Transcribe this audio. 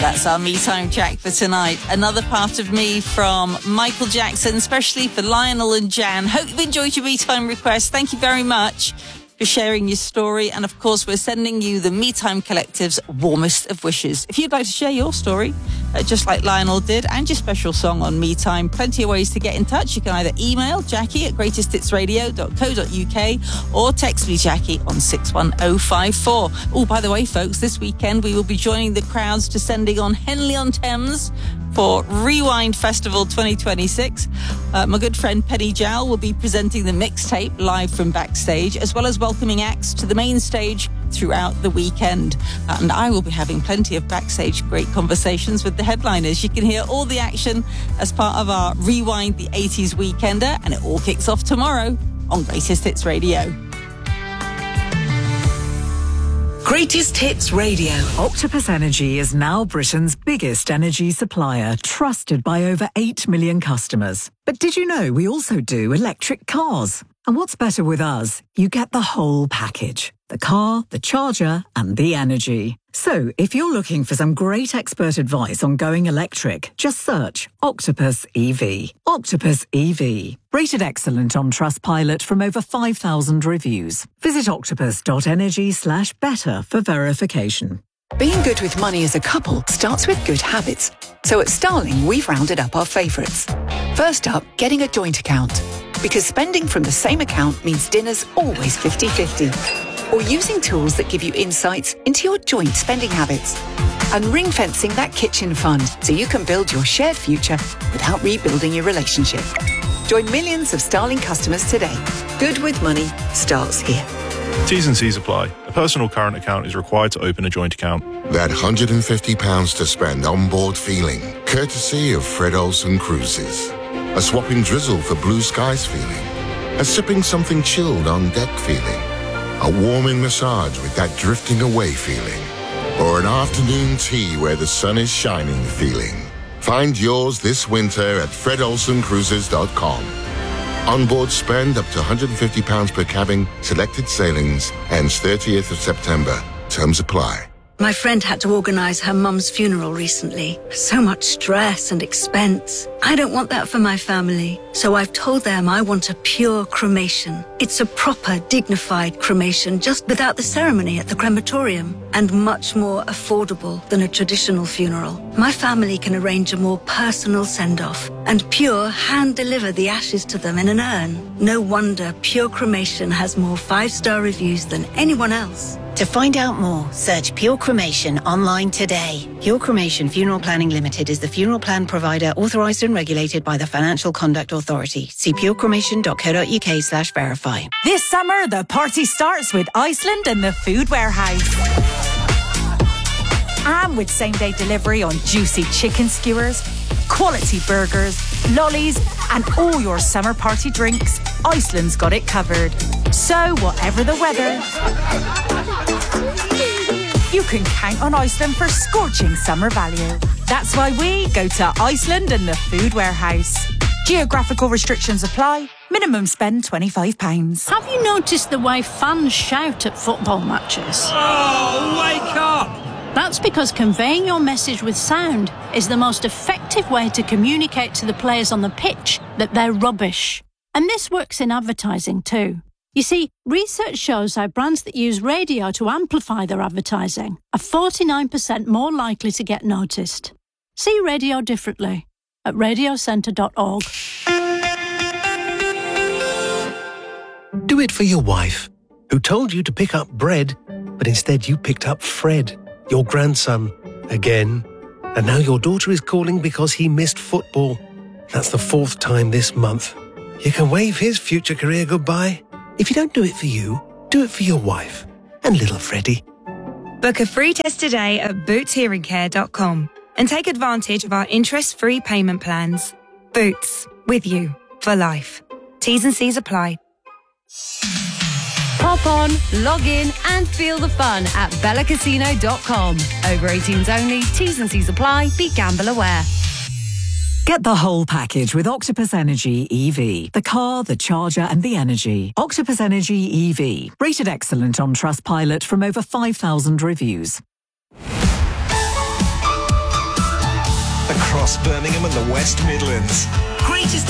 That's our Me Time track for tonight. Another Part of Me from Michael Jackson, especially for Lionel and Jan. Hope you've enjoyed your Me Time request. Thank you very much for sharing your story. And of course, we're sending you the Me Time Collective's warmest of wishes. If you'd like to share your story, just like Lionel did, and your special song on Me Time, plenty of ways to get in touch. You can either email Jackie@greatesthitsradio.co.uk or text me, Jackie, on 61054. Oh, by the way, folks, this weekend we will be joining the crowds descending on Henley-on-Thames for Rewind Festival 2026. My good friend Penny Jowl will be presenting the mixtape live from backstage, as well as welcoming acts to the main stage throughout the weekend. And I will be having plenty of backstage great conversations with the headliners. You can hear all the action as part of our Rewind the 80s Weekender, and it all kicks off tomorrow on Greatest Hits Radio. Greatest Hits Radio. Octopus Energy is now Britain's biggest energy supplier, trusted by over 8 million customers. But did you know we also do electric cars? And what's better with us? You get the whole package. The car, the charger, and the energy. So, if you're looking for some great expert advice on going electric, just search Octopus EV. Octopus EV. Rated excellent on Trustpilot from over 5,000 reviews. Visit octopus.energy/better for verification. Being good with money as a couple starts with good habits. So at Starling, we've rounded up our favourites. First up, getting a joint account. Because spending from the same account means dinner's always 50-50. Or using tools that give you insights into your joint spending habits. And ring-fencing that kitchen fund so you can build your shared future without rebuilding your relationship. Join millions of Starling customers today. Good with money starts here. T's and C's apply. A personal current account is required to open a joint account. That £150 to spend on board feeling, courtesy of Fred Olsen Cruises. A swapping drizzle for blue skies feeling. A sipping something chilled on deck feeling. A warming massage with that drifting away feeling. Or an afternoon tea where the sun is shining feeling. Find yours this winter at fredolsencruises.com. Onboard spend up to £150 per cabin, selected sailings, ends 30th of September. Terms apply. My friend had to organise her mum's funeral recently. So much stress and expense. I don't want that for my family. So I've told them I want a pure cremation. It's a proper, dignified cremation, just without the ceremony at the crematorium. And much more affordable than a traditional funeral. My family can arrange a more personal send-off. And Pure hand-deliver the ashes to them in an urn. No wonder Pure Cremation has more 5-star reviews than anyone else. To find out more, search Pure Cremation online today. Pure Cremation Funeral Planning Limited is the funeral plan provider authorised and regulated by the Financial Conduct Authority. See purecremation.co.uk/verify. This summer, the party starts with Iceland and the Food Warehouse. And with same-day delivery on juicy chicken skewers, quality burgers, lollies, and all your summer party drinks, Iceland's got it covered. So, whatever the weather, you can count on Iceland for scorching summer value. That's why we go to Iceland and the Food Warehouse. Geographical restrictions apply. Minimum spend £25. Have you noticed the way fans shout at football matches? Oh, wake up! That's because conveying your message with sound is the most effective way to communicate to the players on the pitch that they're rubbish. And this works in advertising too. You see, research shows how brands that use radio to amplify their advertising are 49% more likely to get noticed. See radio differently at radiocentre.org. Do it for your wife, who told you to pick up bread, but instead you picked up Fred, your grandson, again. And now your daughter is calling because he missed football. That's the 4th time this month. You can wave his future career goodbye. If you don't do it for you, do it for your wife and little Freddie. Book a free test today at bootshearingcare.com and take advantage of our interest-free payment plans. Boots, with you for life. T's and C's apply. Hop on, log in and feel the fun at bellacasino.com. Over 18s only, T's and C's apply, be gamble aware. Get the whole package with Octopus Energy EV. The car, the charger and the energy. Octopus Energy EV. Rated excellent on Trustpilot from over 5,000 reviews. across Birmingham and the West Midlands. Greatest